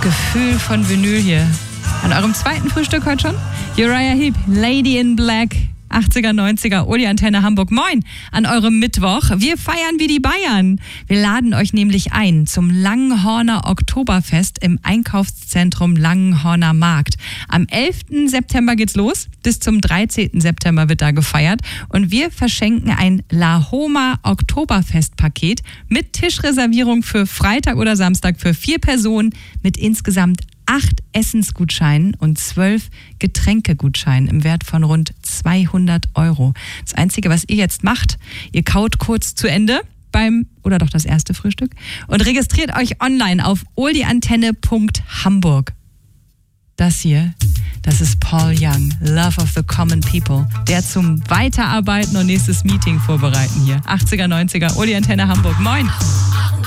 Gefühl von Vinyl hier. An eurem zweiten Frühstück heute schon? Uriah Heep, Lady in Black, 80er, 90er, Uli Antenne Hamburg. Moin an eurem Mittwoch. Wir feiern wie die Bayern. Wir laden euch nämlich ein zum Langenhorner Oktoberfest im Einkaufszentrum Langenhorner Markt. Am 11. September geht's los. Bis zum 13. September wird da gefeiert. Und wir verschenken ein La Homa Oktoberfestpaket mit Tischreservierung für Freitag oder Samstag für 4 Personen mit insgesamt 8 Essensgutscheinen und 12 Getränkegutscheinen im Wert von rund 200 €. Das Einzige, was ihr jetzt macht, ihr kaut kurz zu Ende oder doch das erste Frühstück und registriert euch online auf oldiantenne.hamburg. Das hier, das ist Paul Young, Love of the Common People, der zum Weiterarbeiten und nächstes Meeting vorbereiten hier. 80er, 90er, Uli Antenne Hamburg. Moin!